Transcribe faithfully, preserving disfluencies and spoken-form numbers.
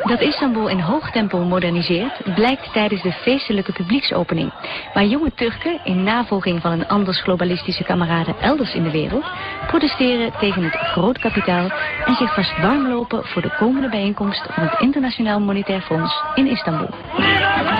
Dat Istanbul in hoog tempo moderniseert, blijkt tijdens de feestelijke publieksopening, waar jonge Turken, in navolging van een anders globalistische kameraden elders in de wereld, protesteren tegen het groot kapitaal en zich vast warm lopen voor de komende bijeenkomst van het Internationaal Monetair Fonds in Istanbul.